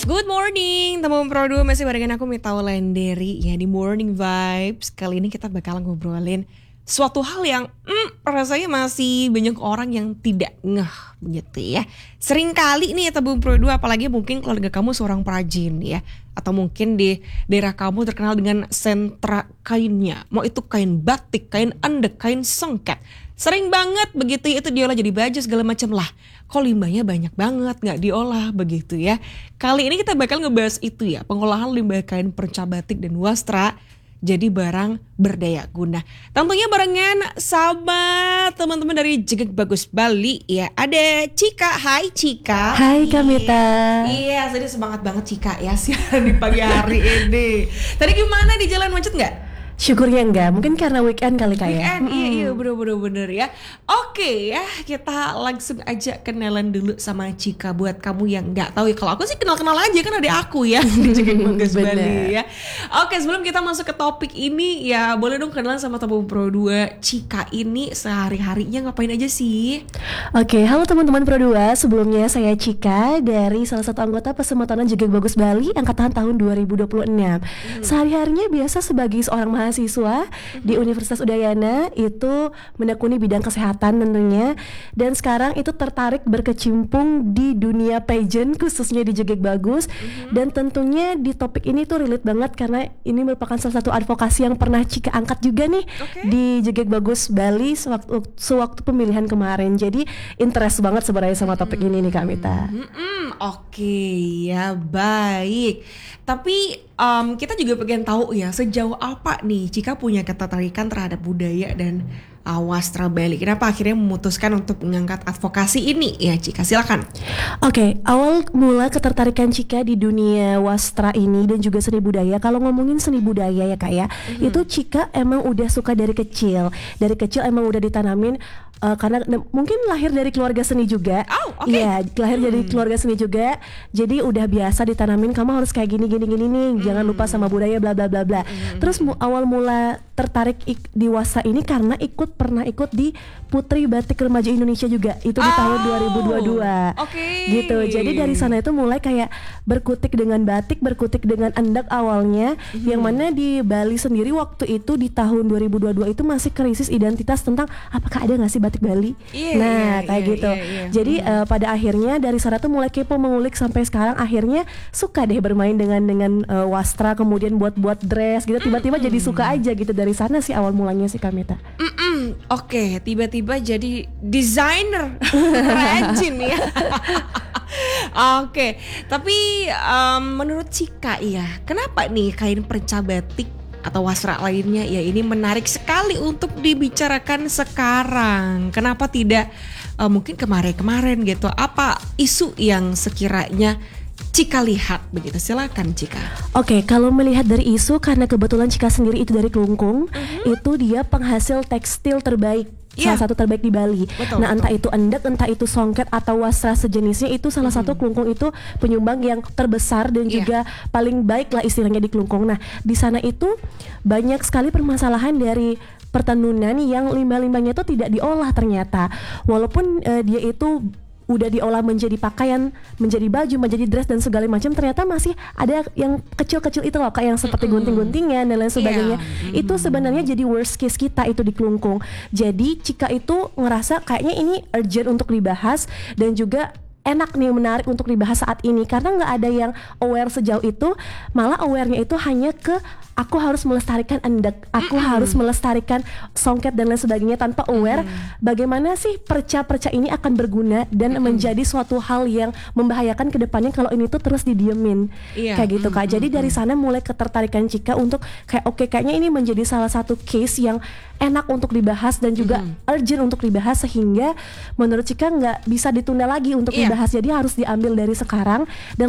Good morning, teman Pro 2 masih barengan aku Mita Wulandari ya di Morning Vibes. Kali ini kita bakal ngobrolin suatu hal yang rasanya masih banyak orang yang tidak ngeh begitu ya. Sering kali nih teman Pro 2, apalagi mungkin keluarga kamu seorang perajin ya, atau mungkin di daerah kamu terkenal dengan sentra kainnya. Mau itu kain batik, kain endek, kain songket. Sering banget begitu itu diolah jadi baju segala macam lah. Kok limbahnya banyak banget gak diolah begitu ya. Kali ini kita bakal ngebahas itu ya, pengolahan limbah kain perca batik dan wastra jadi barang berdaya guna. Tentunya barengan sama teman-teman dari Jegek Bagus Bali ya. Ada Cika, hai Cika. Hai Kamita. Iya, tadi semangat banget Cika ya siaran di pagi hari ini. Tadi gimana di jalan, macet gak? Syukurnya enggak, mungkin karena weekend kali kayak. Iya bener ya. Oke ya, kita langsung aja kenalan dulu sama Cika. Buat kamu yang nggak tahu ya, kalau aku sih kenal aja kan ada aku ya di Jegek Bagus Bali ya. Oke, sebelum kita masuk ke topik ini ya, boleh dong kenalan sama teman Pro 2. Cika ini sehari-harinya ngapain aja sih? Oke, halo teman-teman Pro 2. Sebelumnya saya Cika dari salah satu anggota Pesematonan Jegek Bagus Bali angkatan tahun 2026. Sehari-harinya biasa sebagai seorang mahasiswa di Universitas Udayana, itu menekuni bidang kesehatan tentunya, dan sekarang itu tertarik berkecimpung di dunia pageant khususnya di Jegek Bagus. Dan tentunya di topik ini tuh relate banget karena ini merupakan salah satu advokasi yang pernah Cika angkat juga nih di Jegek Bagus Bali sewaktu pemilihan kemarin. Jadi interest banget sebenarnya sama topik ini nih Kak Mita. Oke ya, baik. Tapi kita juga pengen tahu ya, sejauh apa nih Cika punya ketertarikan terhadap budaya dan wastra Bali. Kenapa akhirnya memutuskan untuk mengangkat advokasi ini ya Cika, silakan. Oke, awal mula ketertarikan Cika di dunia wastra ini dan juga seni budaya. Kalau ngomongin seni budaya ya Kak ya, itu Cika emang udah suka dari kecil. Dari kecil emang udah ditanamin karena mungkin lahir dari keluarga seni juga. Iya, lahir dari keluarga seni juga. Jadi udah biasa ditanamin kamu harus kayak gini nih. Jangan lupa sama budaya bla bla bla bla. Terus awal mula tertarik di wastra ini karena pernah ikut di Putri Batik Remaja Indonesia juga. Itu di tahun 2022. Gitu. Jadi dari sana itu mulai kayak berkutik dengan batik, berkutik dengan endek awalnya. Yang mana di Bali sendiri waktu itu di tahun 2022 itu masih krisis identitas tentang apakah ada nggak sih batik Bali. Kayak gitu. Jadi pada akhirnya dari sana tuh mulai kepo mengulik sampai sekarang akhirnya suka deh bermain dengan wastra, kemudian buat dress gitu. Tiba-tiba jadi suka aja gitu. Dari sana sih awal mulanya sih Kamita. Oke, tiba-tiba jadi desainer rajin ya. Oke, tapi menurut Cika ya, kenapa nih kain perca batik atau wastra lainnya ya ini menarik sekali untuk dibicarakan sekarang? Kenapa tidak mungkin kemarin gitu? Apa isu yang sekiranya Cika lihat begitu? Silakan Cika. Oke, kalau melihat dari isu, karena kebetulan Cika sendiri itu dari Kelungkung, itu dia penghasil tekstil terbaik. Salah satu terbaik di Bali. Entah itu endek, entah itu songket atau wastra sejenisnya, itu salah satu Kelungkung itu penyumbang yang terbesar dan juga paling baik lah istilahnya di Kelungkung. Nah, di sana itu banyak sekali permasalahan dari pertenunan yang limbah-limbahnya itu tidak diolah ternyata. Walaupun dia itu udah diolah menjadi pakaian, menjadi baju, menjadi dress dan segala macam, ternyata masih ada yang kecil-kecil itu loh, kayak yang seperti gunting-guntingan dan lain sebagainya. Itu sebenarnya jadi worst case kita itu di Kelungkung. Jadi Cika itu ngerasa kayaknya ini urgent untuk dibahas dan juga enak nih, menarik untuk dibahas saat ini karena nggak ada yang aware sejauh itu. Malah awarenya itu hanya ke aku harus melestarikan endek, aku harus melestarikan songket dan lain sebagainya, tanpa aware bagaimana sih perca-perca ini akan berguna dan menjadi suatu hal yang membahayakan ke depannya kalau ini tuh terus didiemin. Kayak gitu Kak. Jadi dari sana mulai ketertarikan Cika untuk kayak kayaknya ini menjadi salah satu case yang enak untuk dibahas dan juga urgent untuk dibahas, sehingga menurut Cika nggak bisa ditunda lagi untuk dibahas. Jadi harus diambil dari sekarang dan